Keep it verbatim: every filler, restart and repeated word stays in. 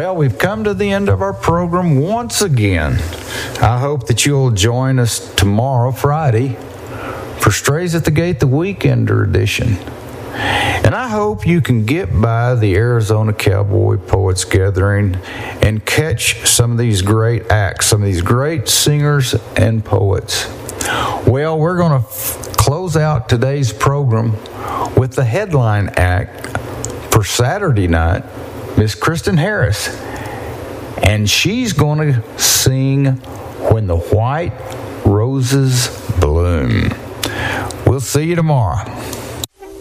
Well, we've come to the end of our program once again. I hope that you'll join us tomorrow, Friday, for Strays at the Gate, the Weekender edition. And I hope you can get by the Arizona Cowboy Poets Gathering and catch some of these great acts, some of these great singers and poets. Well, we're going to f- close out today's program with the headline act for Saturday night, Miss Kristen Harris. And she's going to sing When the White Roses Bloom. We'll see you tomorrow.